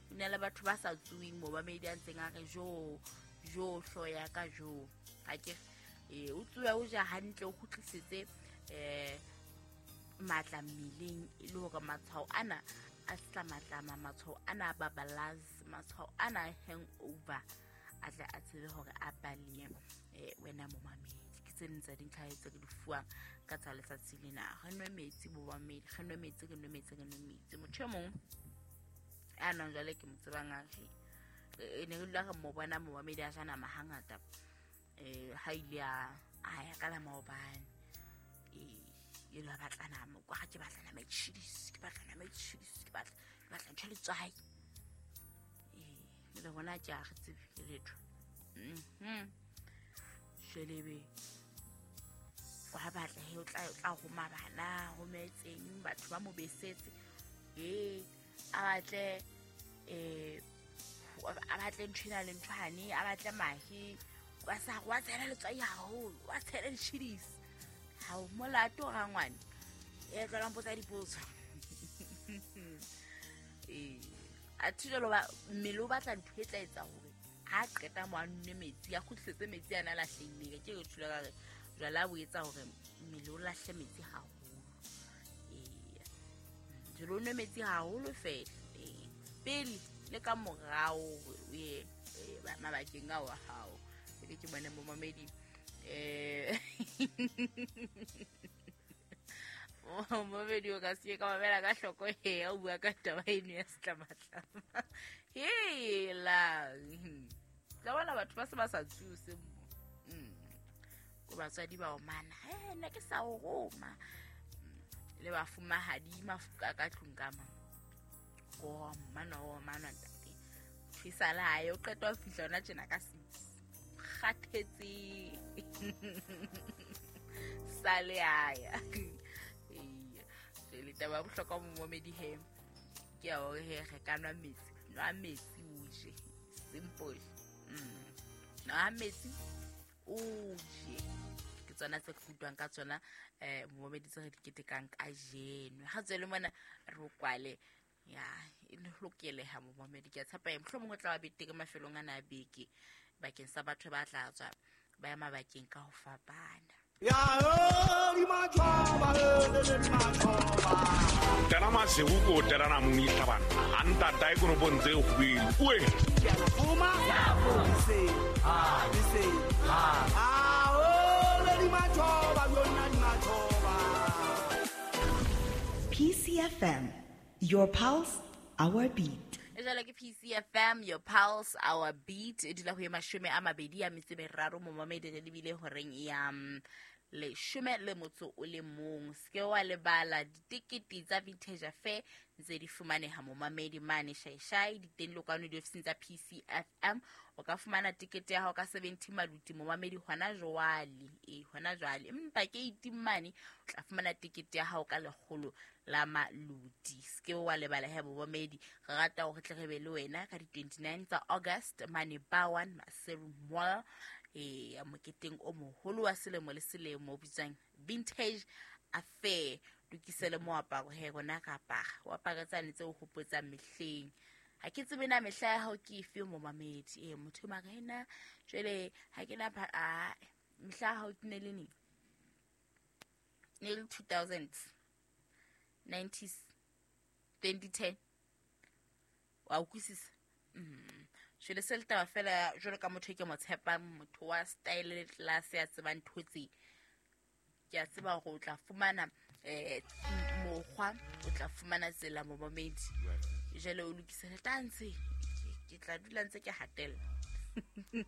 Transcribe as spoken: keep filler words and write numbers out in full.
ne le batho ba sa tsuwing mo ba media ntseng a re jo jo hloya ka jo ha ke eh o tsuwa o ja hantle o khutlisetse eh matla mmileng e le hore matshwao ana a tla matlama matshwao ana ba balance matshwao ana hangover a tla a tsebe hore a bale eh wena mo mamedi ke tsentsha dintlha tse ke di fuang ka tsa letsatsi lena re nwe metsi bo ba medi re nwe metsi ke nwe metsi ke nwe metsi motho mong ana jwale ke motsebang a re e ne le ga mo bona mo ba medi a jana mahangata eh ha ile a ya kala maobane eh ye la batlana mo kwa ke batlana ma chidis ke batlana ma chidis ke batla ke batla tshele tsai eh le bona ja re tsebe letho mhm shelebe kwa batla he o tla tla go mabana go metseng batho ba mo besetse eh a batle eh a batle ntshina le ntshwane a batle mahi wa sa wa tsela le tsaya haholo wa tsela chidis ha o molato ga ngwane e tla mpotsa dipotso eh a thilo ba mmelo ba tla ntho e tla etsa hore ha qeta mo anne metsi ya khutletse metsi ana la hlengile ke go thula ga jwala bo etsa hore mmelo la hle metsi haholo eh jelo nne metsi haholo fela eh pele le ka morao e ba mabakeng a wa hao ke ke bana mo mamedi eh oh mo video ka se ka bela ka hloko he a bua ka taba eno ya setlamatla he la tla bona batho ba se ba sa tsuse mm go ba tsadi ba o mana he nna ke sa o roma le ba fumahadi mafuka ka tlungama go mana o mana tate thisala ayo qetwa fihla ona tjena ka six khathetse sale aya eh le taba bohlokwa mo momedi he ke a o he re kana metsi nwa metsi o je simple mm nwa metsi o je ke tsona tse khutwang ka tsona eh momedi tse re diketekang ka jeno ha tsele mona re o kwale ya ino lokele ha mo momedi ke tsapa e mhlomong o tla ba bete ke mafelong ana a beke bakeng sa batho ba tla tswa ba ya mabakeng ka ho fapana ya o di mathoba le le mathoba tena maseuko tena na mmita bana anta dai go bonze o kwile we ya fuma ya se ha di se ha ah o le di mathoba yona di mathoba P C F M, your pulse, our beat. Ejala ke P C F M, your pulse, our beat. E dila ho ya mashome a mabedi a metso e meraro mo mamedi le bile horeng ya le shome le motso o le mong ske wa le bala ditikiti tsa vintage affair nze di fumaneha mo mamedi mane shaishai diteng lokano di ofising tsa P C F M o ka fumana tikete ya ho ka seventy maluti mo mamedi hona jwale e hona jwale empa ke eighteen mane o tla fumana tikete ya ha o ka legolo la maluti ske wa le bala ha bo mamedi re rata ho tle re be le wena ka di twenty-nine tsa August mane ba one Maseru Mall e a moketeng o moholo wa selemo le selemo bitsang vintage affair dukisele mo aparo he gona ka pa wa pagatsane tse o hopotsa mehleng ha ke tsebe na mehla ya hao ke ife mo mamedi e motho magena jwele ha ke na a mehla ha o tnele ni ne two thousands nineties twenty ten wa ukusisa mm jwele se le taba fela jwele ka motho ke mo tshepa motho wa style le class ya tsebang thotsi ke a tseba go tla fumana eh mokgwa o tla fumana tsela mo mamedi jwele o lokisa tanse ke tla dula ntse ke hatela